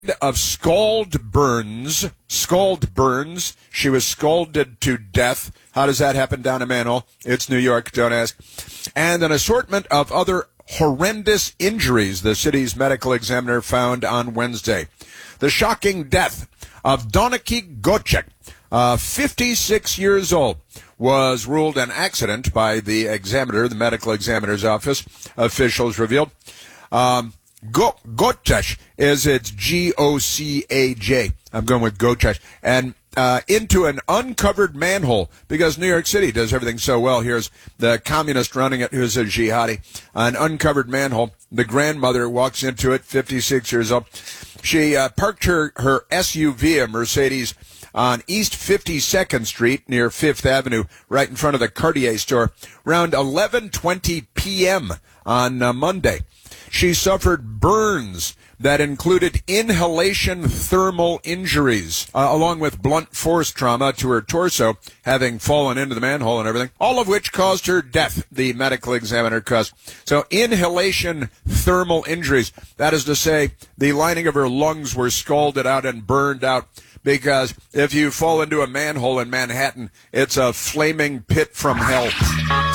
of Scald Burns. Scald Burns. She was scalded to death. How does that happen down a manhole? It's New York, don't ask. And an assortment of other horrendous injuries the city's medical examiner found on Wednesday. The shocking death of Donaki Gocek, 56 years old, was ruled an accident by the examiner, the medical examiner's office, officials revealed. Gocek is its G-O-C-A-J. I'm going with Gocek. And into an uncovered manhole, because New York City does everything so well. Here's the communist running it, who's a jihadi. An uncovered manhole. The grandmother walks into it, 56 years old. She parked her SUV, a Mercedes, on East 52nd Street near 5th Avenue, right in front of the Cartier store, around 11:20 p.m. on Monday. She suffered burns that included inhalation thermal injuries, along with blunt force trauma to her torso, having fallen into the manhole and everything, all of which caused her death, the medical examiner caused. So inhalation thermal injuries, that is to say, the lining of her lungs were scalded out and burned out, because if you fall into a manhole in Manhattan, it's a flaming pit from hell.